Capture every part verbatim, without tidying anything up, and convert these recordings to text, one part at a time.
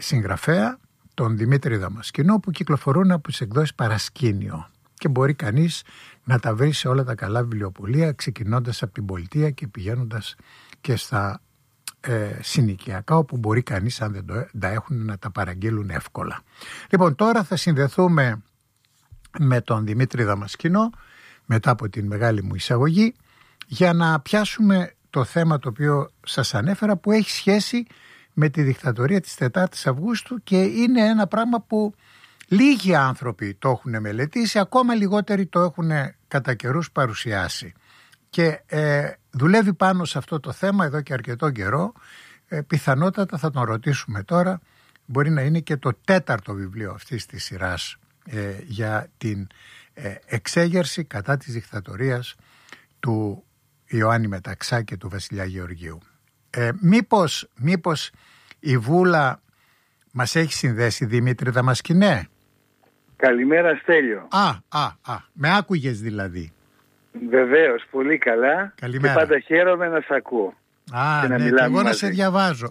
συγγραφέα, τον Δημήτρη Δαμασκηνό, που κυκλοφορούν από τις εκδόσεις Παρασκήνιο και μπορεί κανείς να τα βρει σε όλα τα καλά βιβλιοπωλεία, ξεκινώντας από την πολιτεία και πηγαίνοντας και στα ε, συνοικιακά, όπου μπορεί κανείς, αν δεν το, τα έχουν, να τα παραγγείλουν εύκολα. Λοιπόν, τώρα θα συνδεθούμε με τον Δημήτρη Δαμασκηνό μετά από την μεγάλη μου εισαγωγή για να πιάσουμε το θέμα το οποίο σας ανέφερα, που έχει σχέση με τη δικτατορία της τετάρτης Αυγούστου και είναι ένα πράγμα που λίγοι άνθρωποι το έχουν μελετήσει, ακόμα λιγότεροι το έχουν κατά καιρούς παρουσιάσει. Και ε, δουλεύει πάνω σε αυτό το θέμα εδώ και αρκετό καιρό. Ε, πιθανότατα θα τον ρωτήσουμε τώρα. Μπορεί να είναι και το τέταρτο βιβλίο αυτής της σειράς ε, για την ε, εξέγερση κατά της δικτατορίας του Ιωάννη Μεταξά και του Βασιλιά Γεωργίου. Ε, μήπως, μήπως η Βούλα μας έχει συνδέσει, Δημήτρη Δαμασκηνέ? Καλημέρα, Στέλιο. Α, α, α, με άκουγες δηλαδή? Βεβαίως, πολύ καλά. Καλημέρα. Και πάντα χαίρομαι να σε ακούω. Α, και ναι, να και εγώ μαζί. να σε διαβάζω.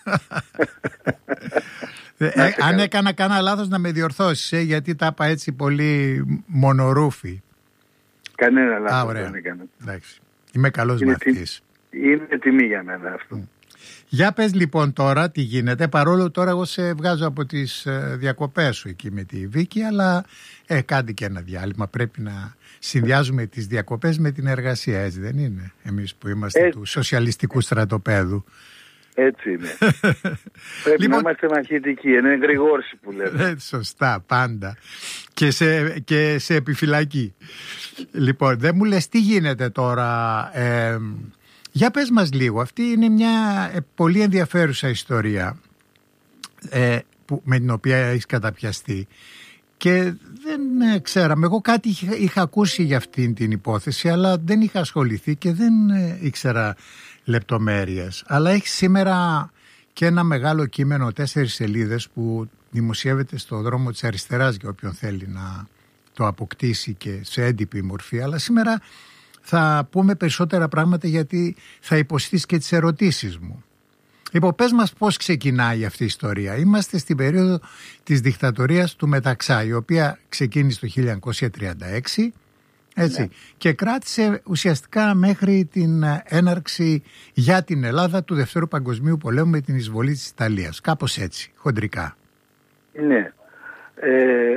ε, αν έκανα κανένα λάθος να με διορθώσεις, ε, γιατί τα είπα έτσι πολύ μονορούφι. Κανένα λάθος. Α, ωραία. Δεν έκανα. Εντάξει. Είμαι καλός είναι μαθητής. Τι, είναι τιμή για μένα αυτό. Mm. Για πες λοιπόν τώρα τι γίνεται, παρόλο τώρα εγώ σε βγάζω από τις ε, διακοπές σου εκεί με τη Βίκη, αλλά ε, κάντε και ένα διάλειμμα, πρέπει να συνδυάζουμε τις διακοπές με την εργασία, έτσι δεν είναι, εμείς που είμαστε έτσι, του σοσιαλιστικού στρατοπέδου. Έτσι είναι. Πρέπει λοιπόν, να είμαστε μαχητικοί, είναι γρηγόρση που λέμε. Ε, σωστά, πάντα. Και σε, και σε επιφυλακή. Λοιπόν, δεν μου λες τι γίνεται τώρα... Ε, για πες μας λίγο, αυτή είναι μια ε, πολύ ενδιαφέρουσα ιστορία ε, που, με την οποία έχεις καταπιαστεί και δεν ε, ξέραμε, εγώ κάτι είχα, είχα ακούσει για αυτήν την υπόθεση αλλά δεν είχα ασχοληθεί και δεν ε, ήξερα λεπτομέρειες, αλλά έχει σήμερα και ένα μεγάλο κείμενο τέσσερις σελίδες που δημοσιεύεται στο δρόμο της αριστεράς για όποιον θέλει να το αποκτήσει και σε έντυπη μορφή, αλλά σήμερα θα πούμε περισσότερα πράγματα γιατί θα υποστείς και τις ερωτήσεις μου. Λοιπόν, πες μας πώς ξεκινάει αυτή η ιστορία. Είμαστε στην περίοδο της δικτατορίας του Μεταξά, η οποία ξεκίνησε το χίλια εννιακόσια τριάντα έξι, έτσι, ναι, και κράτησε ουσιαστικά μέχρι την έναρξη για την Ελλάδα του Δευτέρου Παγκοσμίου Πολέμου με την εισβολή της Ιταλίας. Κάπως έτσι, χοντρικά. Ναι. Ε, ε,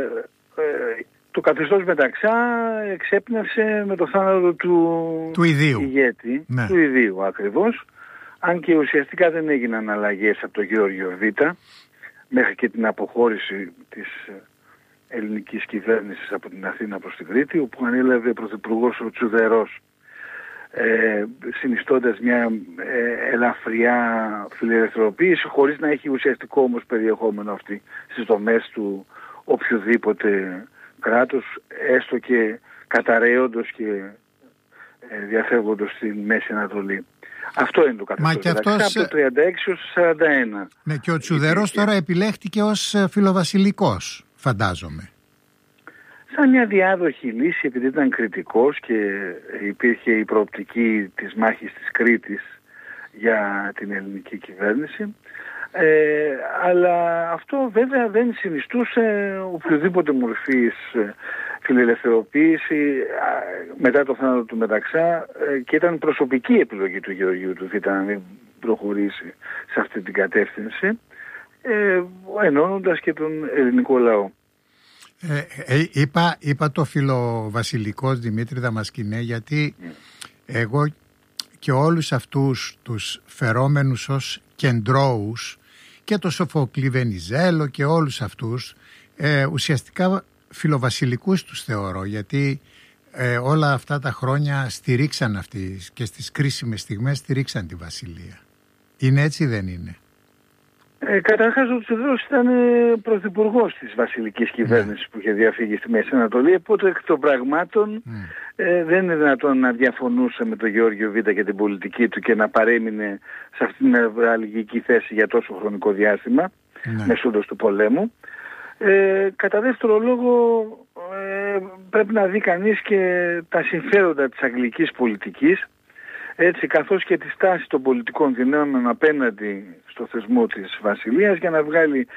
το καθεστώς Μεταξά εξέπνευσε με το θάνατο του, του ιδίου. ηγέτη, ναι. του ιδίου ακριβώς, αν και ουσιαστικά δεν έγιναν αλλαγές από το Γεώργιο Β μέχρι και την αποχώρηση της ελληνικής κυβέρνησης από την Αθήνα προς την Κρήτη, όπου ανέλαβε πρωθυπουργός ο Τσουδερός, ε, συνιστώντας μια ε, ελαφριά φιλελευθεροποίηση, χωρίς να έχει ουσιαστικό όμως περιεχόμενο αυτή στις δομές του οποιοδήποτε κράτος, έστω και καταραίοντος και ε, διαφεύγοντος στη Μέση Ανατολή. Αυτό είναι το καθεστώς αυτός... από το τριάντα έξι έως το σαράντα ένα. Ναι, και ο Τσουδερός τώρα επιλέχτηκε ως φιλοβασιλικός, φαντάζομαι. Σαν μια διάδοχη λύση, επειδή ήταν κριτικός και υπήρχε η προοπτική της μάχης της Κρήτης για την ελληνική κυβέρνηση. Ε, αλλά αυτό βέβαια δεν συνιστούσε οποιοδήποτε μορφής φιλελευθεροποίηση μετά το θάνατο του Μεταξά και ήταν προσωπική επιλογή του Γεωργίου του Β να μην προχωρήσει σε αυτή την κατεύθυνση, ε, ενώνοντας και τον ελληνικό λαό. Ε, ε, είπα, είπα το φιλοβασιλικός Δημήτρη Δαμασκηνέ γιατί mm. εγώ και όλους αυτούς τους φερόμενους ως κεντρώους και το Σοφοκλή Βενιζέλο και όλους αυτούς ε, ουσιαστικά φιλοβασιλικούς τους θεωρώ, γιατί ε, όλα αυτά τα χρόνια στηρίξαν αυτοί και στις κρίσιμες στιγμές στηρίξαν τη βασιλεία. Είναι έτσι, δεν είναι? Ε, καταρχάς ο Τσουδερός ήταν πρωθυπουργός της βασιλικής κυβέρνησης mm. που είχε διαφύγει στη Μέση Ανατολή, οπότε εκ των πραγμάτων mm. ε, δεν είναι δυνατόν να διαφωνούσε με τον Γεώργιο Β και την πολιτική του και να παρέμεινε σε αυτήν την νευραλγική θέση για τόσο χρονικό διάστημα mm. μεσούντος του πολέμου. Ε, κατά δεύτερο λόγο ε, πρέπει να δει κανείς και τα συμφέροντα της αγγλικής πολιτικής, έτσι καθώς και τη στάση των πολιτικών δυνάμεων απέναντι στο θεσμό της βασιλείας για να βγάλει